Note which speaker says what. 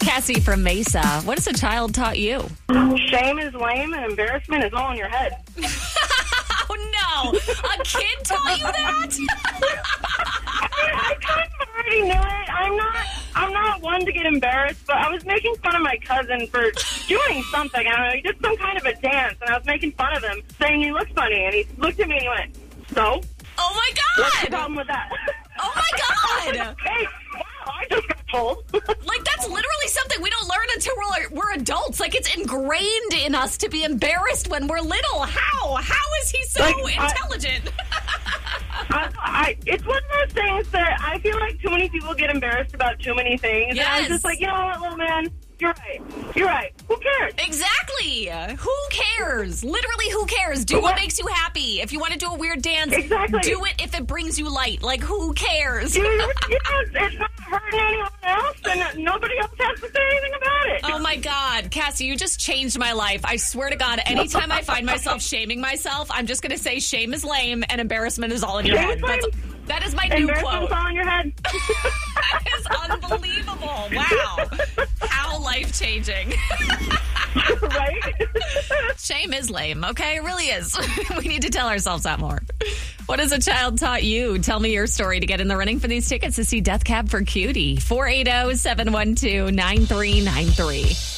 Speaker 1: Cassie from Mesa. What has a child taught you?
Speaker 2: Shame is lame and embarrassment is all in your head.
Speaker 1: Oh, no. A kid taught you that?
Speaker 2: I kind of already knew it. I'm not one to get embarrassed, but I was making fun of my cousin for doing something. I don't know. He did some kind of a dance, and I was making fun of him, saying he looked funny, and he looked at me and he went, "So?
Speaker 1: Oh, my
Speaker 2: What's the
Speaker 1: God.
Speaker 2: problem with that?"
Speaker 1: Oh, my God.
Speaker 2: Hey, wow, I just got told.
Speaker 1: Like, that's literally something we don't learn until we're adults. Like, it's ingrained in us to be embarrassed when we're little. How? How is he so intelligent?
Speaker 2: It's one of those things that I feel like too many people get embarrassed about too many things.
Speaker 1: Yes.
Speaker 2: And I'm just like, you know what, little man? You're right. You're right. Who cares?
Speaker 1: Exactly. Who cares? Literally, who cares? Do what makes you happy. If you want to do a weird dance,
Speaker 2: Exactly.
Speaker 1: do it if it brings you light. Like, who cares?
Speaker 2: Yes, it's not hurting anyone else, and nobody else has to say anything about it.
Speaker 1: Oh, my God. Cassie, you just changed my life. I swear to God, anytime I find myself shaming myself, I'm just going to say shame is lame and embarrassment is all in your head. That is my new
Speaker 2: Embarrassment's
Speaker 1: quote.
Speaker 2: all in your head.
Speaker 1: That is unbelievable. Wow. How life-changing.
Speaker 2: Right?
Speaker 1: Shame is lame, okay? It really is. We need to tell ourselves that more. What has a child taught you? Tell me your story to get in the running for these tickets to see Death Cab for Cutie. 480-712-9393.